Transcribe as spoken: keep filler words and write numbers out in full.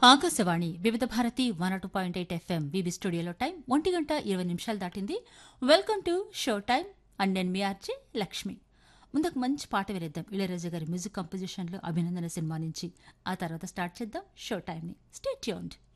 ఆకాశవాణి వివిధ Bharati one two point eight FM VB స్టూడియోలో time ఒంటి గంట ఇరవై నిమిషాలు దాటింది. Welcome to show time and నేను మీ ఆర్జే లక్ష్మి. ముందుకు మంచి పాట వినేద్దాం ఇళయరాజా గారి మ్యూజిక్ కంపోజిషన్లో అభినందన సినిమా నుంచి. ఆ తర్వాత స్టార్ట్ చేద్దాం షో టైంని. Stay tuned.